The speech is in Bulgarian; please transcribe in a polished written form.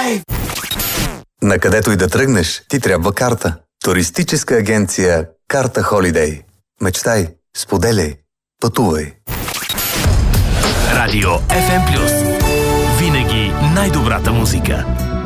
Накъдето и да тръгнеш, ти трябва карта. Туристическа агенция Карта Холидей. Мечтай, споделяй, пътувай. Радио FM+. Винаги най-добрата музика.